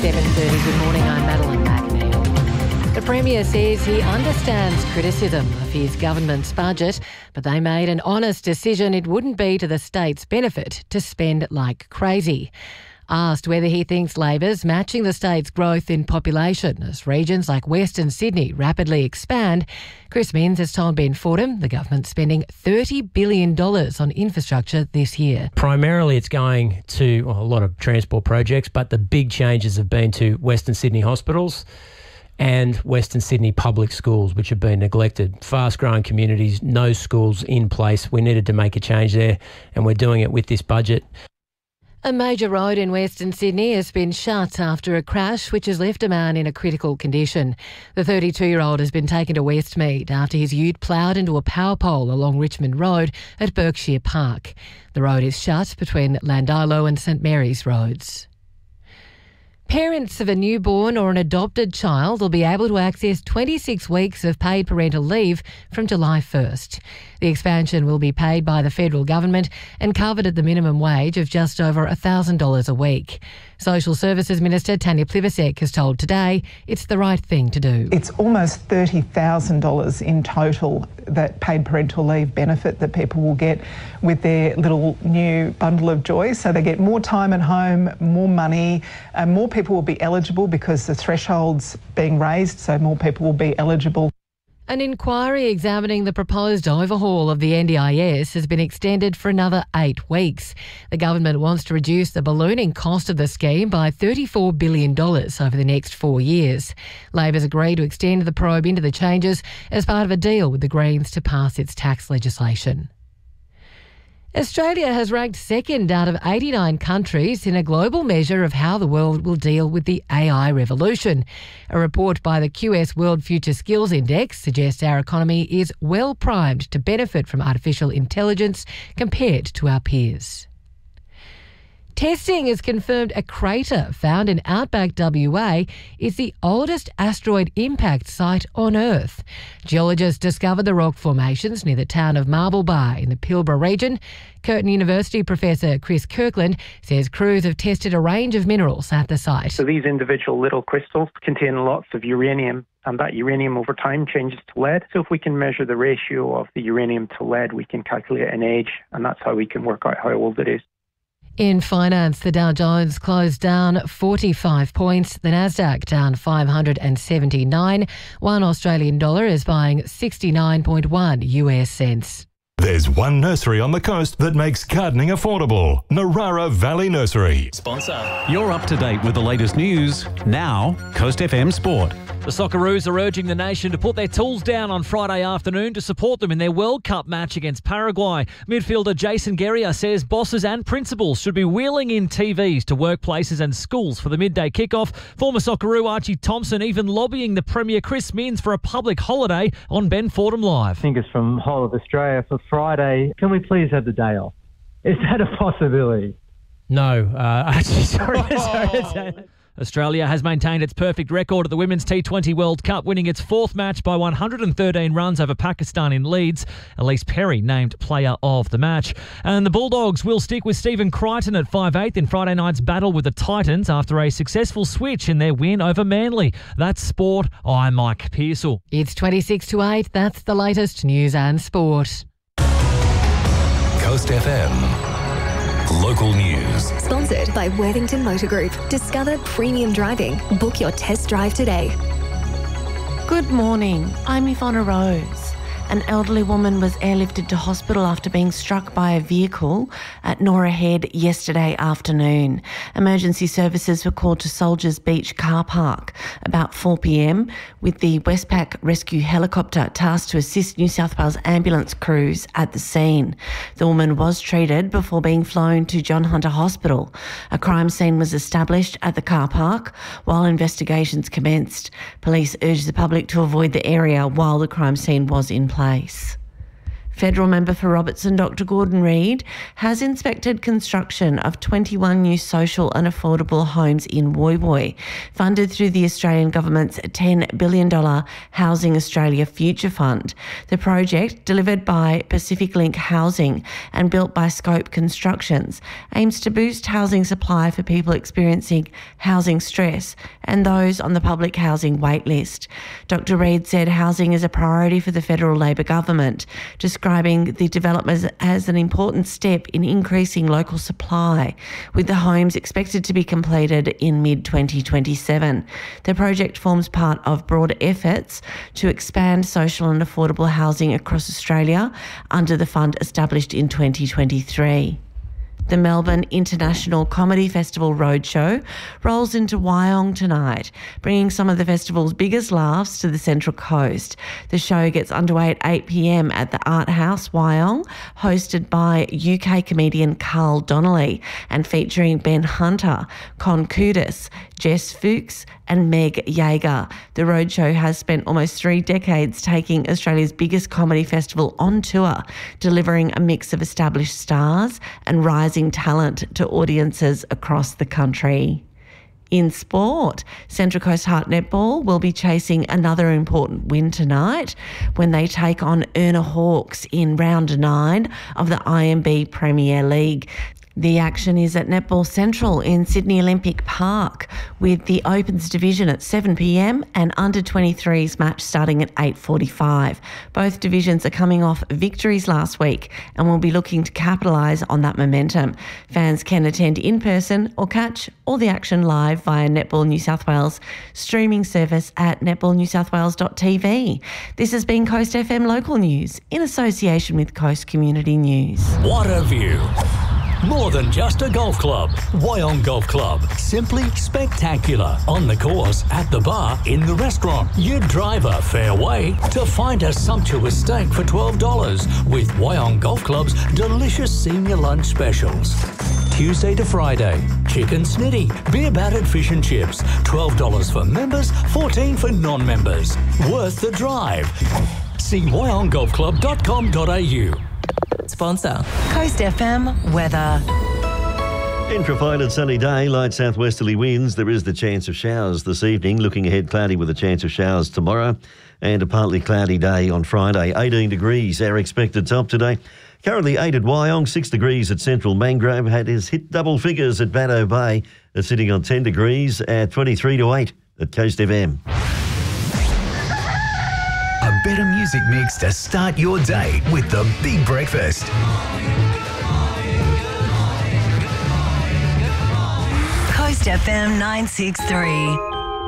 7:30. Good morning, I'm Madeline McNeil. The Premier says he understands criticism of his government's budget, but they made an honest decision it wouldn't be to the state's benefit to spend like crazy. Asked whether he thinks Labor's matching the state's growth in population as regions like Western Sydney rapidly expand, Chris Minns has told Ben Fordham the government's spending $30 billion on infrastructure this year. Primarily it's going to a lot of transport projects, but the big changes have been to Western Sydney hospitals and Western Sydney public schools, which have been neglected. Fast-growing communities, no schools in place. We needed to make a change there, and we're doing it with this budget. A major road in Western Sydney has been shut after a crash which has left a man in a critical condition. The 32-year-old has been taken to Westmead after his ute ploughed into a power pole along Richmond Road at Berkshire Park. The road is shut between Landilo and St Mary's roads. Parents of a newborn or an adopted child will be able to access 26 weeks of paid parental leave from July 1st. The expansion will be paid by the federal government and covered at the minimum wage of just over $1,000 a week. Social Services Minister Tanya Plibersek has told Today it's the right thing to do. It's almost $30,000 in total, that paid parental leave benefit that people will get with their little new bundle of joy. So they get more time at home, more money, and more people will be eligible because the threshold's being raised, so more people will be eligible. An inquiry examining the proposed overhaul of the NDIS has been extended for another 8 weeks. The government wants to reduce the ballooning cost of the scheme by $34 billion over the next 4 years. Labor's agreed to extend the probe into the changes as part of a deal with the Greens to pass its tax legislation. Australia has ranked second out of 89 countries in a global measure of how the world will deal with the AI revolution. A report by the QS World Future Skills Index suggests our economy is well primed to benefit from artificial intelligence compared to our peers. Testing has confirmed a crater found in outback WA is the oldest asteroid impact site on Earth. Geologists discovered the rock formations near the town of Marble Bar in the Pilbara region. Curtin University Professor Chris Kirkland says crews have tested a range of minerals at the site. So these individual little crystals contain lots of uranium, and that uranium over time changes to lead. So if we can measure the ratio of the uranium to lead, we can calculate an age, and that's how we can work out how old it is. In finance, the Dow Jones closed down 45 points, the Nasdaq down 579. One Australian dollar is buying 69.1 US cents. There's one nursery on the coast that makes gardening affordable. Narara Valley Nursery. Sponsor. You're up to date with the latest news. Now, Coast FM Sport. The Socceroos are urging the nation to put their tools down on Friday afternoon to support them in their World Cup match against Paraguay. Midfielder Jason Guerrier says bosses and principals should be wheeling in TVs to workplaces and schools for the midday kickoff. Former Socceroo Archie Thompson even lobbying the Premier Chris Minns for a public holiday on Ben Fordham Live. I think it's from whole of Australia for Friday. Can we please have the day off? Is that a possibility? No, actually, sorry to say that. Australia has maintained its perfect record at the Women's T20 World Cup, winning its fourth match by 113 runs over Pakistan in Leeds. Elise Perry named player of the match. And the Bulldogs will stick with Stephen Crichton at 5'8" in Friday night's battle with the Titans after a successful switch in their win over Manly. That's sport. I'm Mike Pearsall. It's 26 to 8. That's the latest news and sport. Coast FM. Local news. Sponsored by Worthington Motor Group. Discover premium driving. Book your test drive today. Good morning. I'm Yvonne Rose. An elderly woman was airlifted to hospital after being struck by a vehicle at Nora Head yesterday afternoon. Emergency services were called to Soldiers Beach car park about 4 p.m, with the Westpac rescue helicopter tasked to assist New South Wales ambulance crews at the scene. The woman was treated before being flown to John Hunter Hospital. A crime scene was established at the car park while investigations commenced. Police urged the public to avoid the area while the crime scene was in place. Federal member for Robertson, Dr Gordon Reid, has inspected construction of 21 new social and affordable homes in Woy Woy, funded through the Australian Government's $10 billion Housing Australia Future Fund. The project, delivered by Pacific Link Housing and built by Scope Constructions, aims to boost housing supply for people experiencing housing stress and those on the public housing waitlist. Dr Reid said housing is a priority for the federal Labor government, describing the development as an important step in increasing local supply, with the homes expected to be completed in mid-2027. The project forms part of broader efforts to expand social and affordable housing across Australia under the fund established in 2023. The Melbourne International Comedy Festival Roadshow rolls into Wyong tonight, bringing some of the festival's biggest laughs to the Central Coast. The show gets underway at 8 p.m. at the Art House, Wyong, hosted by UK comedian Carl Donnelly and featuring Ben Hunter, Con Kudus, Jess Fuchs and Meg Yeager. The Roadshow has spent almost 3 decades taking Australia's biggest comedy festival on tour, delivering a mix of established stars and rising talent to audiences across the country. In sport, Central Coast Heart Netball will be chasing another important win tonight when they take on Erna Hawks in round 9 of the IMB Premier League. The action is at Netball Central in Sydney Olympic Park, with the Opens division at 7 p.m. and Under-23s match starting at 8:45. Both divisions are coming off victories last week and will be looking to capitalise on that momentum. Fans can attend in person or catch all the action live via Netball New South Wales streaming service at netballnewsouthwales.tv. This has been Coast FM Local News in association with Coast Community News. What a view! More than just a golf club. Wyong Golf Club. Simply spectacular. On the course, at the bar, in the restaurant. You drive a fair way to find a sumptuous steak for $12 with Wyong Golf Club's delicious senior lunch specials. Tuesday to Friday. Chicken snitty, beer battered fish and chips. $12 for members, $14 for non-members. Worth the drive. See wyonggolfclub.com.au. Sponsor Coast FM weather. In a fine and sunny day, light southwesterly winds. There is the chance of showers this evening. Looking ahead, cloudy with a chance of showers tomorrow, and a partly cloudy day on Friday. 18 degrees our expected top today. Currently 8 at Wyong, 6 degrees at Central Mangrove. Had his hit double figures at Baddo Bay. Sitting on 10 degrees at 23 to 8 at Coast FM. A better music mix to start your day with the Big Breakfast. Coast FM 963.